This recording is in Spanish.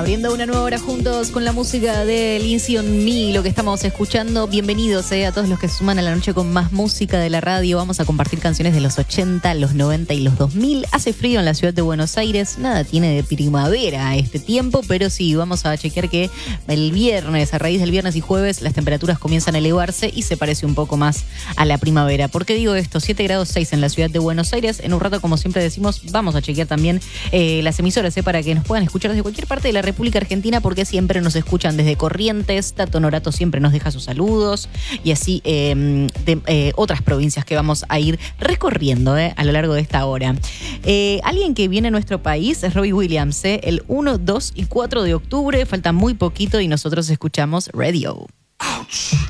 Abriendo una nueva hora juntos con la música de Lindsay on Me, lo que estamos escuchando. Bienvenidos a todos los que se suman a la noche con más música de la radio. Vamos a compartir canciones de los 80, los 90 y los 2000. Hace frío en la ciudad de Buenos Aires, nada tiene de primavera este tiempo, pero sí, vamos a chequear que el viernes, a raíz del viernes y jueves, las temperaturas comienzan a elevarse y se parece un poco más a la primavera. ¿Por qué digo esto? 7 grados 6 en la ciudad de Buenos Aires. En un rato, como siempre decimos, vamos a chequear también las emisoras para que nos puedan escuchar desde cualquier parte de la República Argentina, porque siempre nos escuchan desde Corrientes. Tato Norato siempre nos deja sus saludos y así de otras provincias que vamos a ir recorriendo a lo largo de esta hora. Alguien que viene a nuestro país es Robbie Williams, el 1, 2 y 4 de octubre, falta muy poquito y nosotros escuchamos Radio. Ouch.